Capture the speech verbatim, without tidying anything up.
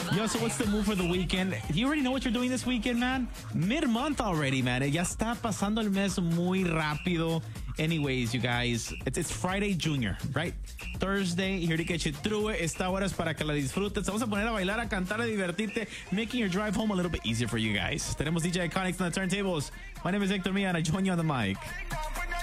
Yo, so what's the move for the weekend? Do you already know what you're doing this weekend, man? Mid-month already, man. Ya está pasando el mes muy rápido. Anyways, you guys, it's, it's Friday Junior, right? Thursday, here to get you through it. Esta hora es para que la disfrutes. Vamos a poner a bailar, a cantar, a divertirte, making your drive home a little bit easier for you guys. Tenemos D J Iconics on the turntables. My name is Hector Mia, and I join you on the mic.